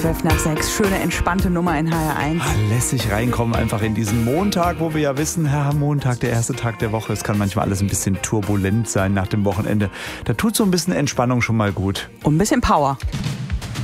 6:12. Schöne, entspannte Nummer in HR1. Lässig reinkommen einfach in diesen Montag, wo wir ja wissen, Montag, der erste Tag der Woche. Es kann manchmal alles ein bisschen turbulent sein nach dem Wochenende. Da tut so ein bisschen Entspannung schon mal gut. Und ein bisschen Power.